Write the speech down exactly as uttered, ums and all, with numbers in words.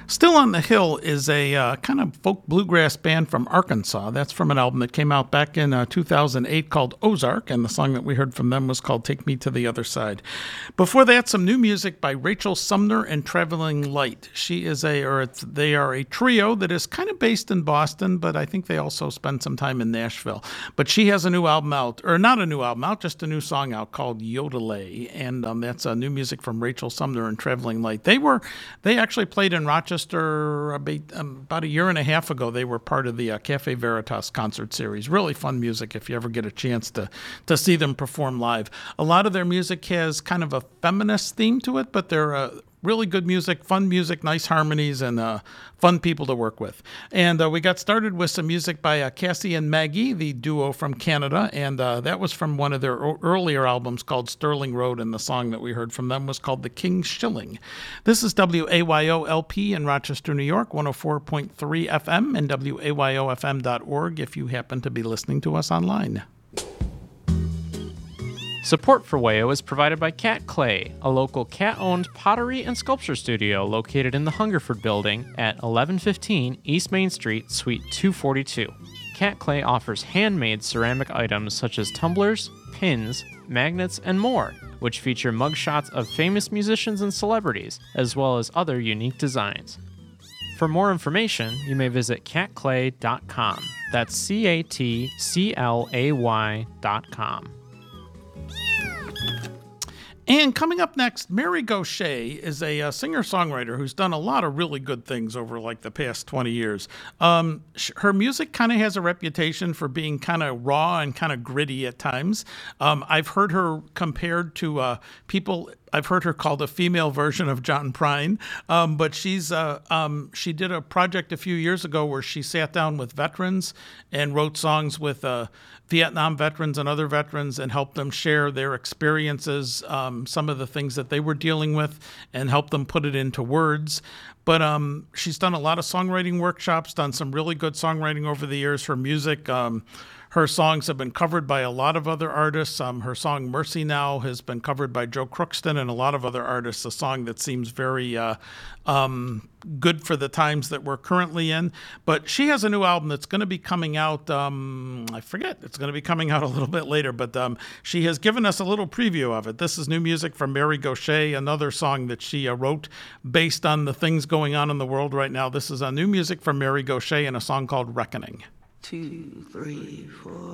Still on the Hill is a uh, kind of folk bluegrass band from Arkansas. That's from an album that came out back in uh, two thousand eight called Ozark, and the song that we heard from them was called Take Me to the Other Side. Before that, some new music by Rachel Sumner and Traveling Light. She is a, or it's, they are a trio that is kind of based in Boston, but I think they also spend some time in Nashville. But she has a new album out, or not a new album out, just a new song out called Yodelay, and um, that's uh, new music from Rachel Sumner and Traveling Light. They were, they actually played in Rochester about, um, about a year and a half ago. They were part of the uh, Cafe Veritas concert series. Really fun music if you ever get a chance to, to see them perform live. A lot of their music has kind of a feminist theme to it, but they're uh, really good music, fun music, nice harmonies, and uh, fun people to work with. And uh, we got started with some music by uh, Cassie and Maggie, the duo from Canada, and uh, that was from one of their o- earlier albums called Sterling Road, and the song that we heard from them was called The King's Shilling. This is W A Y O L P in Rochester, New York, one oh four point three F M, and W A Y O F M dot org if you happen to be listening to us online. Support for W A O is provided by Cat Clay, a local cat-owned pottery and sculpture studio located in the Hungerford Building at eleven fifteen East Main Street, Suite two forty-two. Cat Clay offers handmade ceramic items such as tumblers, pins, magnets, and more, which feature mugshots of famous musicians and celebrities, as well as other unique designs. For more information, you may visit cat clay dot com. That's C A T C L A Y dot com. And coming up next, Mary Gauthier is a uh, singer-songwriter who's done a lot of really good things over like the past twenty years. Um, sh- her music kind of has a reputation for being kind of raw and kind of gritty at times. Um, I've heard her compared to uh, people... I've heard her called a female version of John Prine, um, but she's uh, um, she did a project a few years ago where she sat down with veterans and wrote songs with uh, Vietnam veterans and other veterans and helped them share their experiences, um, some of the things that they were dealing with, and help them put it into words. But um, she's done a lot of songwriting workshops, done some really good songwriting over the years. Her music, um, her songs have been covered by a lot of other artists. Um, her song Mercy Now has been covered by Joe Crookston and a lot of other artists, a song that seems very uh, um, good for the times that we're currently in. But she has a new album that's going to be coming out, um, I forget, it's going to be coming out a little bit later, but um, she has given us a little preview of it. This is new music from Mary Gauthier, another song that she uh, wrote based on the things going on in the world right now. This is uh, new music from Mary Gauthier and a song called Reckoning. Two, three, four.